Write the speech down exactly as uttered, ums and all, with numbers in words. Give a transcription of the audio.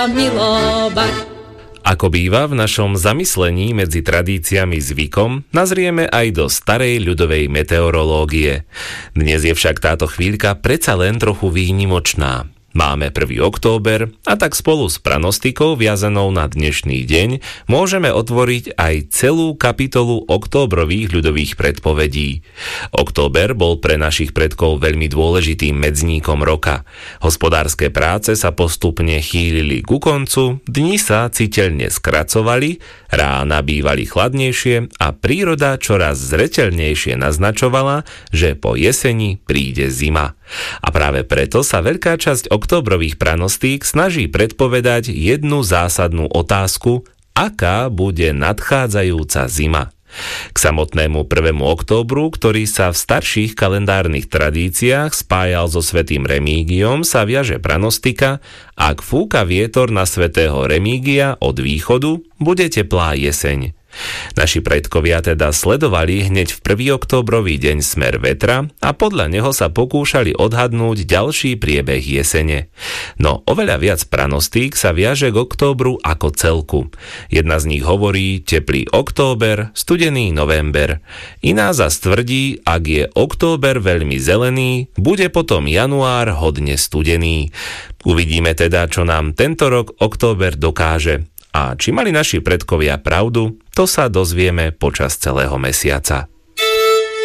milovať. Ako býva v našom zamyslení medzi tradíciami zvykom, nazrieme aj do starej ľudovej meteorológie. Dnes je však táto chvíľka predsa len trochu výnimočná. Máme prvý október a tak spolu s pranostikou viazanou na dnešný deň môžeme otvoriť aj celú kapitolu októbrových ľudových predpovedí. Október bol pre našich predkov veľmi dôležitým medzníkom roka. Hospodárske práce sa postupne chýlili ku koncu, dni sa citeľne skracovali, rána bývali chladnejšie a príroda čoraz zreteľnejšie naznačovala, že po jeseni príde zima. A práve preto sa veľká časť októbrových pranostík snaží predpovedať jednu zásadnú otázku, aká bude nadchádzajúca zima. K samotnému prvému októbru, ktorý sa v starších kalendárnych tradíciách spájal so svätým Remígiom, sa viaže pranostika: ak fúka vietor na svätého Remígia od východu, bude teplá jeseň. Naši predkovia teda sledovali hneď v prvý októbrový deň smer vetra a podľa neho sa pokúšali odhadnúť ďalší priebeh jesene. No oveľa viac pranostík sa viaže k októbru ako celku. Jedna z nich hovorí teplý október, studený november. Iná zas tvrdí, ak je október veľmi zelený, bude potom január hodne studený. Uvidíme teda, čo nám tento rok október dokáže. A či mali naši predkovia pravdu, to sa dozvieme počas celého mesiaca.